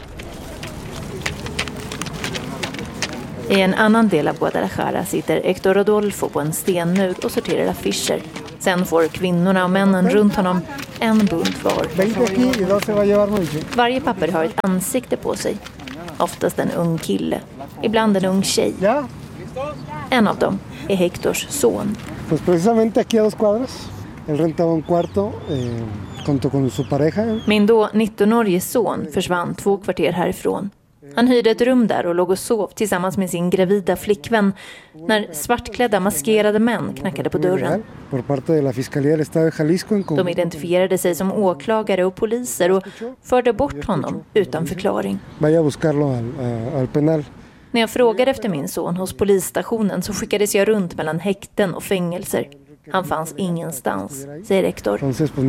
[SPEAKER 8] I en annan del av Guadalajara sitter Héctor Rodolfo på en stenmur och sorterar affischer. Sen får kvinnorna och männen runt honom en bunt var. Varje papper har ett ansikte på sig. Oftast en ung kille, ibland en ung tjej. En av dem är Héctors son. Min då 19-årige son försvann 2 kvarter härifrån. Han hyrde ett rum där och låg och sov tillsammans med sin gravida flickvän när svartklädda maskerade män knackade på dörren. De identifierade sig som åklagare och poliser och förde bort honom utan förklaring. När jag frågade efter min son hos polisstationen så skickades jag runt mellan häkten och fängelser. Han fanns ingenstans, säger Héctor.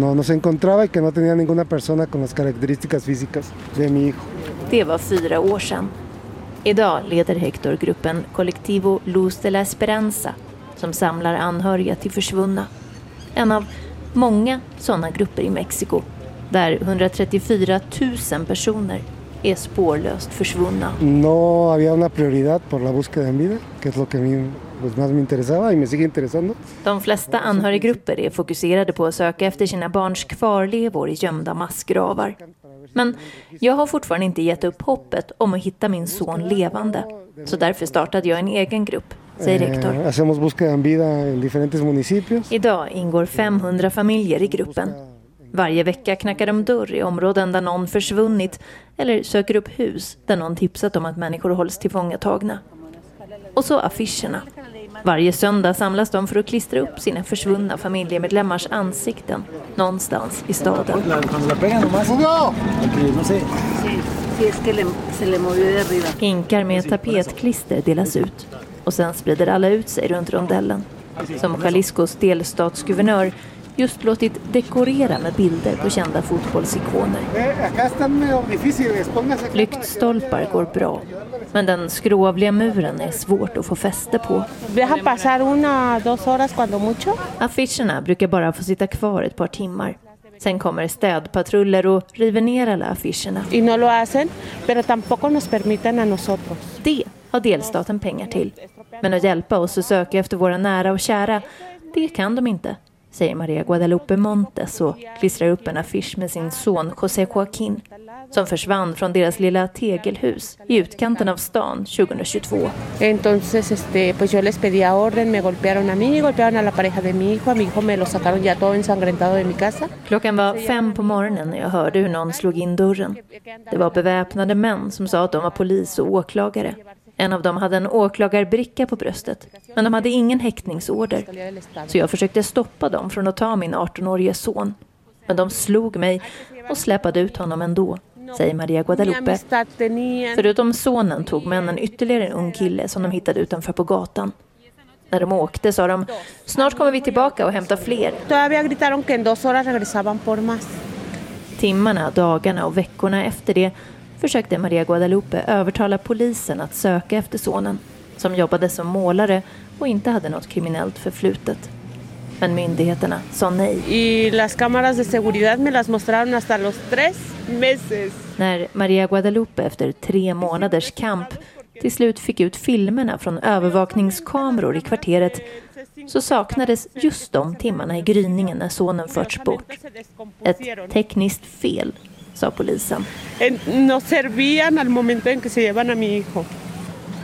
[SPEAKER 8] Det var 4 år sedan. Idag leder Héctor gruppen Colectivo Luz de la Esperanza som samlar anhöriga till försvunna. En av många sådana grupper i Mexiko där 134 000 personer är spårlöst försvunna.
[SPEAKER 12] No había una prioridad por la búsqueda en vida, que es lo que a mí más me interesaba y me sigue interesando.
[SPEAKER 8] De flesta anhöriggrupper är fokuserade på att söka efter sina barns kvarlevor i gömda massgravar. Men jag har fortfarande inte gett upp hoppet om att hitta min son levande. Så därför startade jag en egen grupp, säger Héctor.
[SPEAKER 12] Hacemos búsqueda en vida en diferentes municipios.
[SPEAKER 8] Idag ingår 500 familjer i gruppen. Varje vecka knackar de dörr i områden där någon försvunnit eller söker upp hus där någon tipsat om att människor hålls tillfångatagna. Och så affischerna. Varje söndag samlas de för att klistra upp sina försvunna familjemedlemmars ansikten någonstans i staden. Hinkar med tapetklister delas ut och sen sprider alla ut sig runt rondellen. Som Jaliscos delstatsguvernör just låtit dekorera med bilder på kända fotbollsikoner. Lyktstolpar går bra, men den skrovliga muren är svårt att få fäste på. Affischerna brukar bara få sitta kvar ett par timmar. Sen kommer städpatruller och river ner alla affischerna. Det har delstaten pengar till. Men att hjälpa oss att söka efter våra nära och kära, det kan de inte, säger Maria Guadalupe Montes och klistrar upp en affisch med sin son José Joaquín som försvann från deras lilla tegelhus i utkanten av stan 2022.
[SPEAKER 13] Entonces pues yo les pedía orden, me golpearon a mí, golpearon a la pareja de mi hijo me lo sacaron ya todo ensangrentado de mi casa.
[SPEAKER 8] Klockan var 5 på morgonen när jag hörde hur någon slog in dörren. Det var beväpnade män som sa att de var polis och åklagare. En av dem hade en åklagarbricka på bröstet, men de hade ingen häktningsorder. Så jag försökte stoppa dem från att ta min 18-årige son. Men de slog mig och släpade ut honom ändå, säger Maria Guadalupe. Förutom sonen tog männen ytterligare en ung kille som de hittade utanför på gatan. När de åkte sa de, snart kommer vi tillbaka och hämta fler. Timmarna, dagarna och veckorna efter det försökte Maria Guadalupe övertala polisen att söka efter sonen, som jobbade som målare och inte hade något kriminellt förflutet. Men myndigheterna sa nej.
[SPEAKER 13] Y las cámaras de seguridad me las mostraron hasta los 3 meses.
[SPEAKER 8] När Maria Guadalupe efter 3 månaders kamp till slut fick ut filmerna från övervakningskameror i kvarteret så saknades just de timmarna i gryningen när sonen förts bort. Ett tekniskt fel, sa polisen.
[SPEAKER 13] No servían al momento en que se llevan a mi hijo.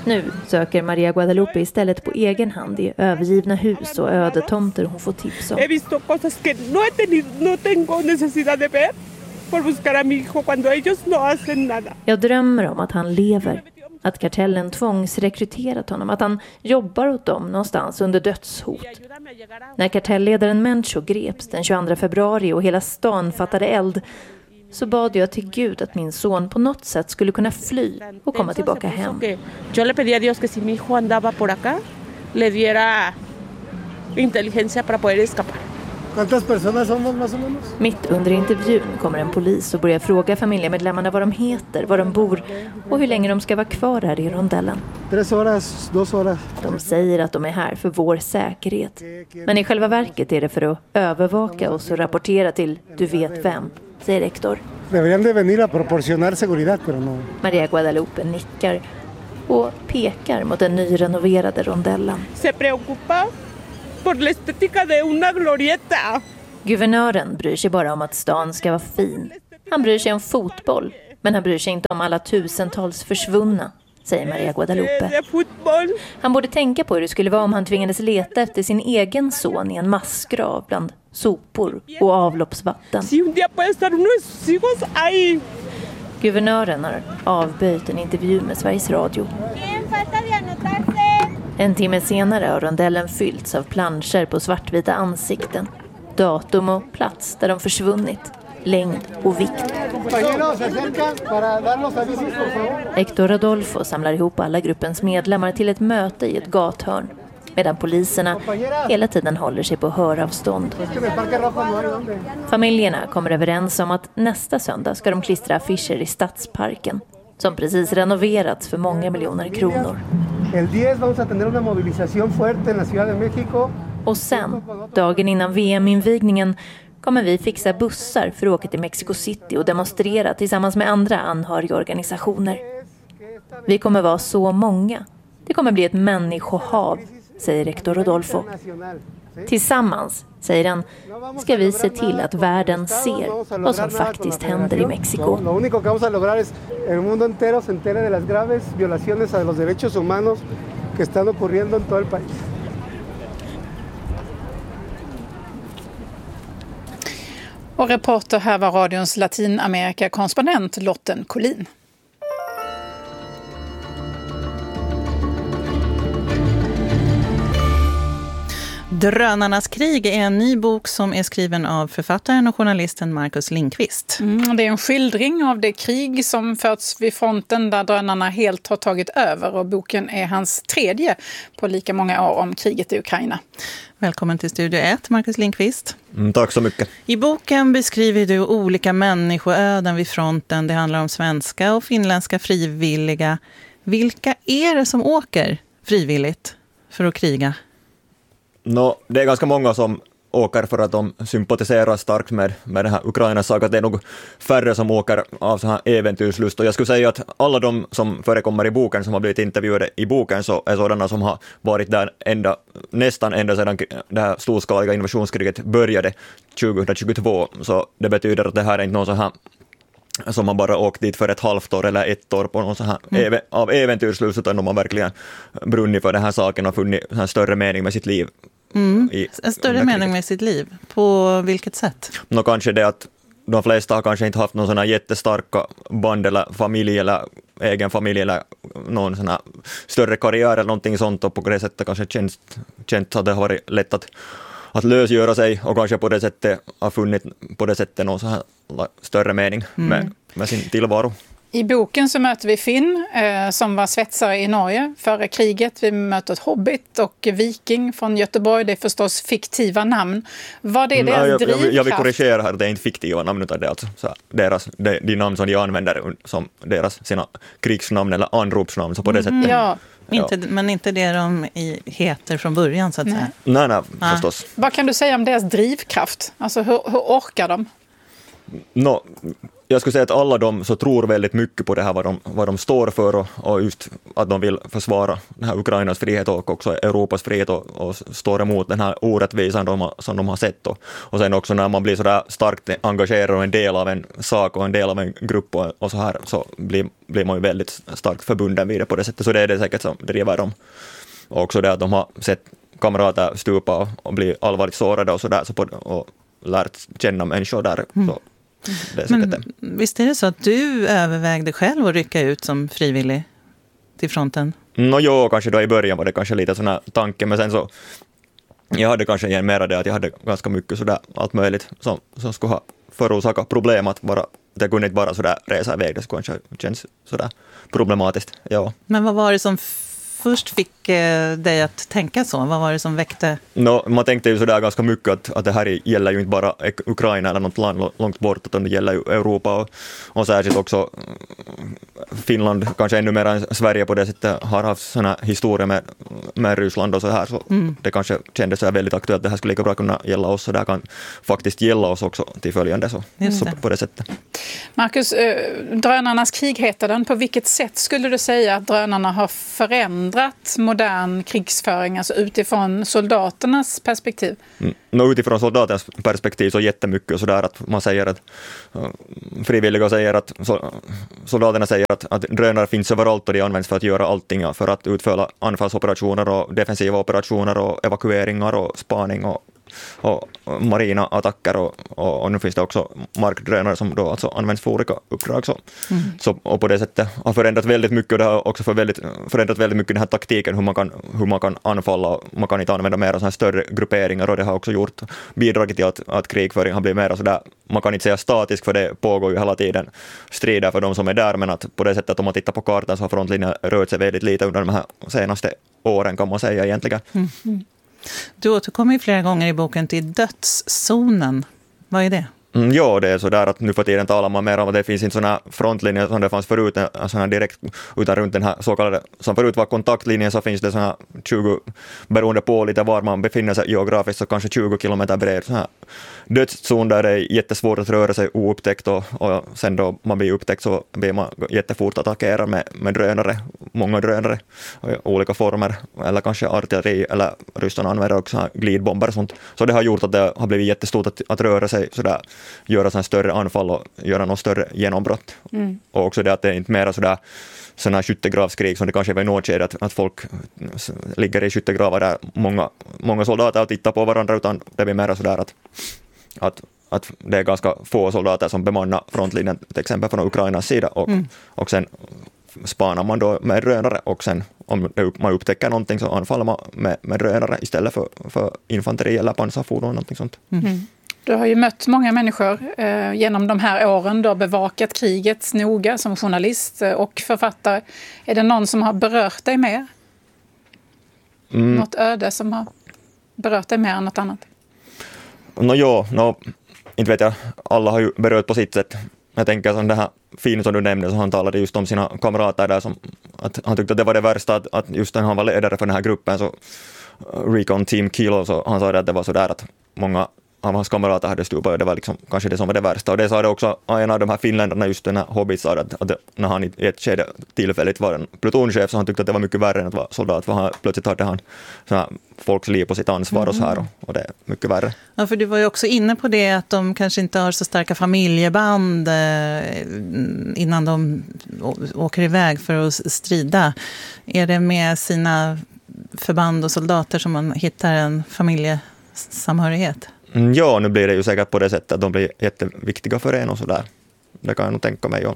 [SPEAKER 8] Nu söker Maria Guadalupe istället på egen hand i övergivna hus och ödetomter hon får tips om.
[SPEAKER 13] He visto cosas que no tengo necesidad de ver por buscar a mi hijo cuando ellos no hacen nada.
[SPEAKER 8] Jag drömmer om att han lever, att kartellen tvångsrekryterat honom, att han jobbar åt dem någonstans under dödshot. När kartellledaren Mencho greps den 22 februari och hela stan fattade eld, så bad jag till Gud att min son på något sätt skulle kunna fly och komma tillbaka hem.
[SPEAKER 13] Jag le pedí a Dios que si mi hijo andaba por acá, le diera inteligencia para poder escapar.
[SPEAKER 12] ¿Cuántas personas somos más o menos?
[SPEAKER 8] Mitt under intervjun kommer en polis och börjar fråga familjemedlemmarna vad de heter, var de bor och hur länge de ska vara kvar här i rondellen.
[SPEAKER 12] 3 horas, 2 horas.
[SPEAKER 8] De säger att de är här för vår säkerhet. Men i själva verket är det för att övervaka oss och rapportera till du vet vem, säger rektor.
[SPEAKER 12] Deberían de venir a proporcionar seguridad, pero no.
[SPEAKER 8] Maria Guadalupe nickar och pekar mot den nyrenoverade rondellen.
[SPEAKER 13] Se preocupa por la estética de una glorieta.
[SPEAKER 8] Guvernören bryr sig bara om att stan ska vara fin. Han bryr sig om fotboll, men han bryr sig inte om alla tusentals försvunna, säger Maria Guadalupe. Han borde tänka på hur det skulle vara om han tvingades leta efter sin egen son i en massgrav bland sopor och avloppsvatten. Guvernören har avböjt en intervju med Sveriges Radio. En timme senare har rondellen fyllts av planscher på svartvita ansikten, datum och plats där de försvunnit, längd och vikt. Héctor Rodolfo samlar ihop alla gruppens medlemmar till ett möte i ett gathörn, medan poliserna hela tiden håller sig på höravstånd. Familjerna kommer överens om att nästa söndag ska de klistra affischer i Stadsparken, som precis renoverats för många miljoner kronor. Och sen, dagen innan VM-invigningen, kommer vi fixa bussar för att åka till Mexico City och demonstrera tillsammans med andra anhörigorganisationer. Vi kommer vara så många. Det kommer bli ett människohav, säger rektor Rodolfo. Tillsammans, säger han, ska vi se till att världen ser vad som faktiskt händer i Mexiko.
[SPEAKER 12] Lo único que vamos a lograr es el mundo entero se entere de las graves violaciones a los derechos humanos que están ocurriendo en todo el país.
[SPEAKER 3] Och reporter här var radions Latinamerika-korrespondent Lotten Collin.
[SPEAKER 2] Drönarnas krig är en ny bok som är skriven av författaren och journalisten Marcus Lindqvist.
[SPEAKER 3] Det är en skildring av det krig som förts vid fronten där drönarna helt har tagit över, och boken är hans 3:e på lika många år om kriget i Ukraina.
[SPEAKER 2] Välkommen till Studio 1, Marcus Lindqvist.
[SPEAKER 14] Tack så mycket.
[SPEAKER 2] I boken beskriver du olika människoöden vid fronten. Det handlar om svenska och finländska frivilliga. Vilka är det som åker frivilligt för att kriga?
[SPEAKER 14] Det är ganska många som åker för att de sympatiserar starkt med den här Ukrainas sak. Det är nog färre som åker av så här äventyrslust. Och jag skulle säga att alla de som förekommer i boken, som har blivit intervjuade i boken, så är sådana som har varit där nästan ända sedan det här storskaliga invasionskriget började 2022. Så det betyder att det här är inte någon så här som har bara åkt dit för ett halvt år eller ett år på någon så här av äventyrslust, utan de har verkligen brunnit för den här saken och funnit en större mening med sitt liv.
[SPEAKER 2] En större mening med sitt liv? På vilket sätt?
[SPEAKER 14] Kanske det att de flesta har kanske inte haft någon sån här jättestarka band eller familj eller egen familj eller någon sån här större karriär eller någonting sånt, och på det sättet kanske känt att det har varit lätt att lösgöra sig, och kanske på det sättet har funnit på det sättet någon så här större mening med sin tillvaro.
[SPEAKER 3] I boken så möter vi Finn som var svetsare i Norge före kriget. Vi möter ett hobbit och viking från Göteborg. Det är förstås fiktiva namn. Vad är deras drivkraft?
[SPEAKER 14] Jag vill korrigera här, det är inte fiktiva namn, utan det är alltså så de namn som de använder som sina krigsnamn eller anropsnamn, så på det sättet.
[SPEAKER 3] Ja.
[SPEAKER 2] Men inte det de heter från början, så att säga.
[SPEAKER 14] Nej, förstås.
[SPEAKER 3] Vad kan du säga om deras drivkraft? Alltså hur orkar de?
[SPEAKER 14] Jag skulle säga att alla de så tror väldigt mycket på det här vad de står för och just att de vill försvara den här Ukrainas frihet och också Europas frihet och står emot den här orättvisan som de har sett. Och sen också när man blir så där starkt engagerad och en del av en sak och en del av en grupp och så här, så blir man ju väldigt starkt förbunden vid det på det sättet. Så det är det säkert som driver dem. Och också det att de har sett kamrater stupa och bli allvarligt sårade och sådär och lärt känna människor där. Så.
[SPEAKER 2] Men visst är det så att du övervägde själv att rycka ut som frivillig till fronten?
[SPEAKER 14] Kanske då i början var det kanske lite sån här tanke, men sen så jag hade kanske igen mera det att jag hade ganska mycket sådär allt möjligt som skulle ha förorsakat problem att jag kunde inte bara sådär resa iväg, det kanske känns sådär problematiskt. Ja.
[SPEAKER 2] Men vad var det som först fick dig att tänka så? Vad var det som väckte?
[SPEAKER 14] Man tänkte ju sådär ganska mycket att det här gäller ju inte bara Ukraina eller något land långt bort, utan det gäller ju Europa och särskilt också Finland, kanske ännu mer än Sverige på det sättet, har haft sådana historier med Ryssland och så här, så det kanske kändes så väldigt aktuellt. Det här skulle lika bra kunna gälla oss, så det här kan faktiskt gälla oss också till följande så på det sättet.
[SPEAKER 3] Marcus, drönarnas krig heter den. På vilket sätt skulle du säga att drönarna har förändrat modern krigsföring, alltså utifrån soldaternas perspektiv?
[SPEAKER 14] Utifrån soldaternas perspektiv så jättemycket sådär att man säger att frivilliga säger att soldaterna säger att drönare finns överallt och de används för att göra allting, för att utföra anfallsoperationer och defensiva operationer och evakueringar och spaning och marina attacker och nu finns det också markdrönare som då alltså används för olika uppdrag. Så, och på det sättet har förändrat väldigt mycket, och det har också förändrat väldigt mycket den här taktiken, hur man kan anfalla. Man kan inte använda mer sådana här större grupperingar, och det har också bidragit till att krigföring har blivit mer sådär, man kan inte säga statisk, för det pågår ju hela tiden strider för de som är där, men att på det sättet om man tittar på kartan så har frontlinjen rört sig väldigt lite under de här senaste åren, kan man säga egentligen.
[SPEAKER 2] Du återkommer ju flera gånger i boken till dödszonen. Vad är det?
[SPEAKER 14] Ja, det är så där att nu för tiden talar man mer om att det finns inte sådana frontlinjer som det fanns förut, sådana direkt, utan runt den här så kallade, som förut var kontaktlinjen, så finns det sådana 20, beroende på lite var man befinner sig geografiskt, så kanske 20 kilometer bred så här dödszon där det är jättesvårt att röra sig oupptäckt, och sen då man blir upptäckt så blir man jättefort attackerad med drönare, många drönare i olika former, eller kanske artilleri, eller Ryssland använder också glidbomber och sånt. Så det har gjort att det har blivit jättestort att röra sig sådär, göra sådana större anfall och göra något större genombrott. Och också det att det är inte mer sådana skyttegravskrig som det kanske var i Nordskede, att folk ligger i skyttegravar där många soldater och tittar på varandra, utan det blir mer sådär att det är ganska få soldater som bemannar frontlinjen, till exempel från Ukrainas sida, och sen spanar man då med drönare, och sen om man upptäcker någonting så anfaller man med drönare istället för infanteri eller pansarfordon, någonting sånt.
[SPEAKER 3] Du har ju mött många människor genom de här åren. Du har bevakat kriget noga som journalist och författare. Är det någon som har berört dig mer? Något öde som har berört dig mer än något annat?
[SPEAKER 14] Inte vet jag. Alla har ju berört på sitt sätt. Jag tänker som det här fin som du nämnde, så han talade just om sina kamrater där, som att han tyckte att det var det värsta att just när han var ledare för den här gruppen, så Recon Team Kilo, så han sa att det var så där att många av hans kamrater hade stupat, och det var liksom kanske det som var det värsta. Och det sa det också en av de här finländarna, just den här Hobbit, sa att när han i ett skede tillfälligt var en plutonchef, så han tyckte att det var mycket värre än att vara soldat, för han plötsligt hade han såna folks liv på sitt ansvar och så här, och det är mycket värre.
[SPEAKER 2] Ja, för du var ju också inne på det att de kanske inte har så starka familjeband innan de åker iväg för att strida. Är det med sina förband och soldater som man hittar en familjesamhörighet?
[SPEAKER 14] Ja, nu blir det ju säkert på det sättet att de blir jätteviktiga för en och sådär. Det kan jag nog tänka mig, ja.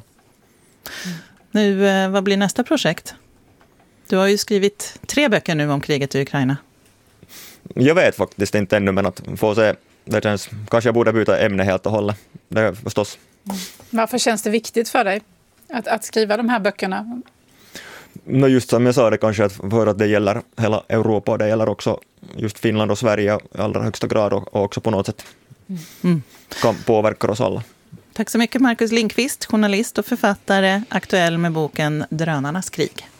[SPEAKER 2] Nu, vad blir nästa projekt? Du har ju skrivit 3 böcker nu om kriget i Ukraina.
[SPEAKER 14] Jag vet faktiskt inte ännu, men att få se, det känns, kanske jag borde byta ämne helt och hållet. Det är förstås.
[SPEAKER 3] Varför känns det viktigt för dig att skriva de här böckerna?
[SPEAKER 14] Just som jag sa, det kanske för att det gäller hela Europa, och det gäller också just Finland och Sverige i allra högsta grad, och också på något sätt kan påverka oss alla.
[SPEAKER 2] Tack så mycket, Marcus Lindqvist, journalist och författare, aktuell med boken Drönarnas krig.